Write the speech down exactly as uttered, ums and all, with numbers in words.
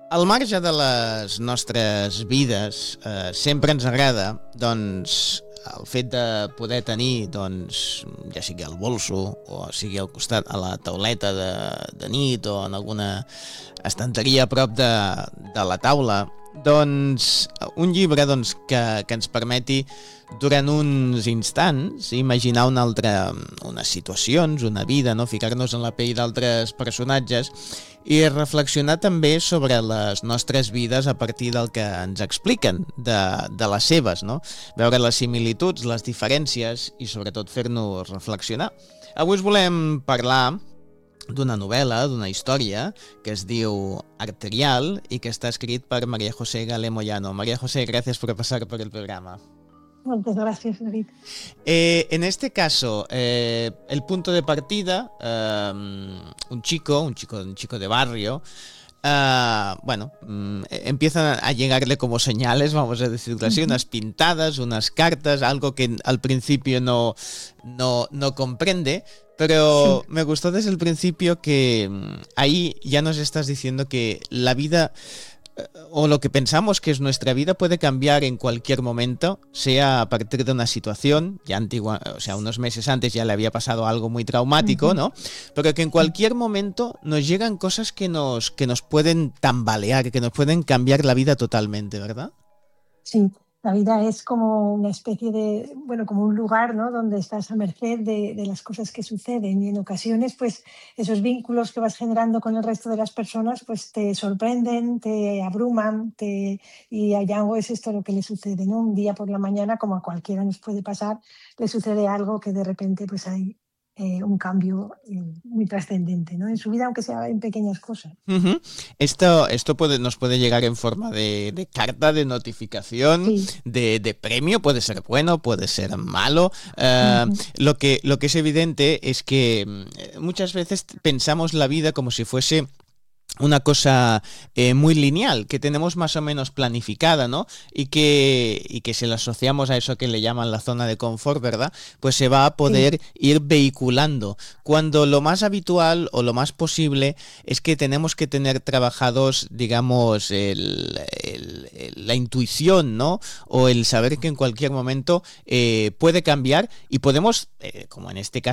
Al marge de les nostres vides, eh, sempre ens agrada, doncs, el fet de poder tenir, doncs, ja sigui al bolso o sigui al costat, a la tauleta de, de nit o en alguna estanteria a prop de, de la taula, doncs, un llibre doncs, que, que ens permeti durant uns instants imaginar una altra, unes situacions, una vida, no? Ficar-nos en la pell d'altres personatges i reflexionar també sobre les nostres vides a partir del que ens expliquen de, de les seves, no? Veure les similituds, les diferències i sobretot fer-nos reflexionar. Avui us volem parlar d'una novel·la, d'una història que es diu Arterial y que está escrita por María José Gale Moyano. María José, gracias por pasar por el programa. Muchas gracias, David. Eh, en este caso, eh, el punto de partida, eh, un chico, un chico, un chico de barrio, Uh, bueno, um, empiezan a llegarle como señales, vamos a decirlo así, uh-huh. unas pintadas, unas cartas, algo que al principio no, no, no comprende, pero sí. Me gustó desde el principio que um, ahí ya nos estás diciendo que la vida o lo que pensamos que es nuestra vida puede cambiar en cualquier momento, sea a partir de una situación, ya antigua, o sea, unos meses antes ya le había pasado algo muy traumático, uh-huh. ¿no? Pero que en cualquier momento nos llegan cosas que nos, que nos pueden tambalear, que nos pueden cambiar la vida totalmente, ¿verdad? Sí, la vida es como una especie de, bueno, como un lugar, ¿no? Donde estás a merced de, de las cosas que suceden y en ocasiones, pues, esos vínculos que vas generando con el resto de las personas, pues, te sorprenden, te abruman, te... y a Django es esto lo que le sucede, ¿no? Un día por la mañana, como a cualquiera nos puede pasar, le sucede algo que de repente, pues, hay eh, un cambio eh, muy trascendente, ¿no? En su vida, aunque sea en pequeñas cosas. Uh-huh. Esto, esto puede, nos puede llegar en forma de, de carta, de notificación, sí. de, de premio, puede ser bueno, puede ser malo. Uh, uh-huh. lo, que, lo que es evidente es que muchas veces pensamos la vida como si fuese una cosa eh, muy lineal, que tenemos más o menos planificada, ¿no? Y que, y que si la asociamos a eso que le llaman la zona de confort, ¿verdad? Pues se va a poder sí. ir vehiculando. Cuando lo más habitual o lo más posible es que tenemos que tener trabajados, digamos, el, el, el, la intuición, ¿no? O el saber que en cualquier momento eh, puede cambiar y podemos, eh, como en este caso,